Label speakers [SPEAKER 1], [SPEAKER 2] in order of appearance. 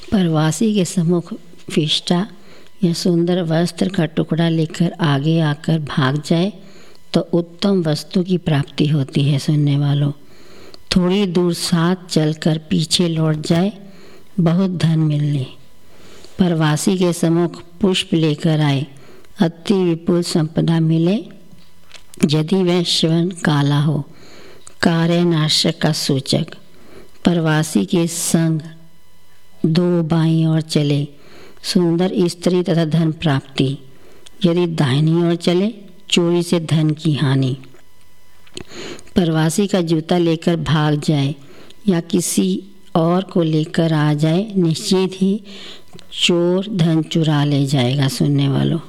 [SPEAKER 1] प्रवासी के सम्मुख फिष्टा या सुंदर वस्त्र का टुकड़ा लेकर आगे आकर भाग जाए तो उत्तम वस्तु की प्राप्ति होती है। सुनने वालों, थोड़ी दूर साथ चलकर पीछे लौट जाए, बहुत धन मिलने। प्रवासी के सम्मुख पुष्प लेकर आए, अति विपुल संपदा मिले। यदि वह श्रवण काला हो, कार्यनाशक का सूचक। प्रवासी के संग दो बाईं ओर चले, सुंदर स्त्री तथा धन प्राप्ति। यदि दाहिनी ओर चले, चोरी से धन की हानि। प्रवासी का जूता लेकर भाग जाए या किसी और को लेकर आ जाए, निश्चित ही चोर धन चुरा ले जाएगा। सुनने वालों,